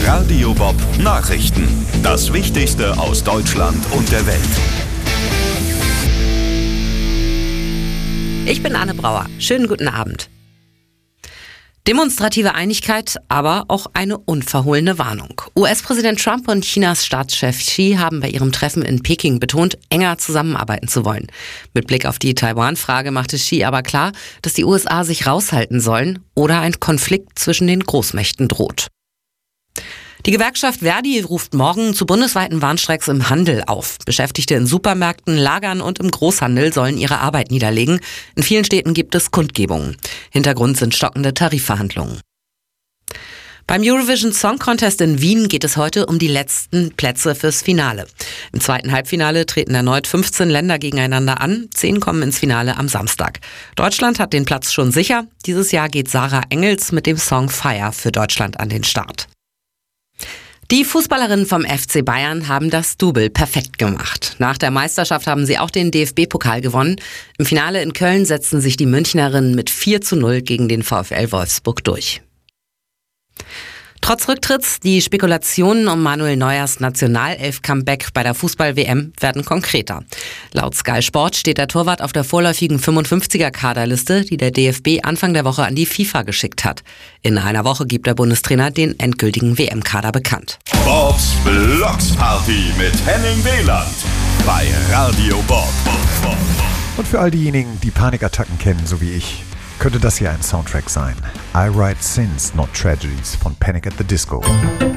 Radio Bob Nachrichten. Das Wichtigste aus Deutschland und der Welt. Ich bin Anne Brauer. Schönen guten Abend. Demonstrative Einigkeit, aber auch eine unverhohlene Warnung. US-Präsident Trump und Chinas Staatschef Xi haben bei ihrem Treffen in Peking betont, enger zusammenarbeiten zu wollen. Mit Blick auf die Taiwan-Frage machte Xi aber klar, dass die USA sich raushalten sollen oder ein Konflikt zwischen den Großmächten droht. Die Gewerkschaft Verdi ruft morgen zu bundesweiten Warnstreiks im Handel auf. Beschäftigte in Supermärkten, Lagern und im Großhandel sollen ihre Arbeit niederlegen. In vielen Städten gibt es Kundgebungen. Hintergrund sind stockende Tarifverhandlungen. Beim Eurovision Song Contest in Wien geht es heute um die letzten Plätze fürs Finale. Im zweiten Halbfinale treten erneut 15 Länder gegeneinander an. 10 kommen ins Finale am Samstag. Deutschland hat den Platz schon sicher. Dieses Jahr geht Sarah Engels mit dem Song Fire für Deutschland an den Start. Die Fußballerinnen vom FC Bayern haben das Double perfekt gemacht. Nach der Meisterschaft haben sie auch den DFB-Pokal gewonnen. Im Finale in Köln setzten sich die Münchnerinnen mit 4:0 gegen den VfL Wolfsburg durch. Trotz Rücktritts, die Spekulationen um Manuel Neuers Nationalelf-Comeback bei der Fußball-WM werden konkreter. Laut Sky Sport steht der Torwart auf der vorläufigen 55er-Kaderliste, die der DFB Anfang der Woche an die FIFA geschickt hat. In einer Woche gibt der Bundestrainer den endgültigen WM-Kader bekannt. Bobs Blocksparty mit Henning Wieland bei Radio Bob. Und für all diejenigen, die Panikattacken kennen, so wie ich, könnte das hier ein Soundtrack sein. I Write Sins, Not Tragedies von Panic at the Disco.